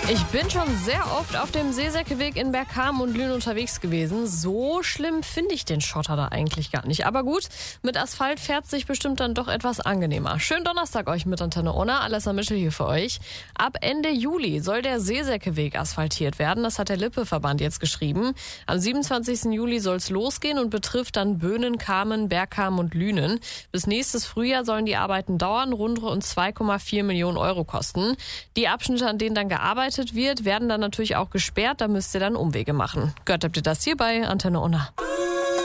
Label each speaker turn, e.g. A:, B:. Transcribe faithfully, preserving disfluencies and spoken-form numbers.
A: Ich bin schon sehr oft auf dem Seesäckeweg in Bergkamen und Lünen unterwegs gewesen. So schlimm finde ich den Schotter da eigentlich gar nicht. Aber gut, mit Asphalt fährt sich bestimmt dann doch etwas angenehmer. Schönen Donnerstag euch mit Antenne Unna. Alessa Mischel hier für euch. Ab Ende Juli soll der Seesäckeweg asphaltiert werden. Das hat der Lippe-Verband jetzt geschrieben. Am siebenundzwanzigsten Juli soll es losgehen und betrifft dann Böhnen, Kamen, Bergkamen und Lünen. Bis nächstes Frühjahr sollen die Arbeiten dauern, rund und zwei Komma vier Millionen Euro kosten. Die Abschnitte, an denen dann gearbeitet wird, werden dann natürlich auch gesperrt. Da müsst ihr dann Umwege machen. Gehört habt ihr das hier bei Antenne Unna.